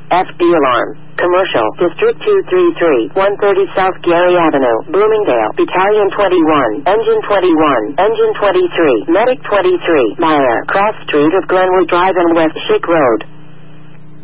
FD alarm. Commercial, District 233, 130 South Gary Avenue, Bloomingdale, Battalion 21, Engine 21, Engine 23, Medic 23, Meyer, Cross Street of Glenwood Drive and West Shake Road.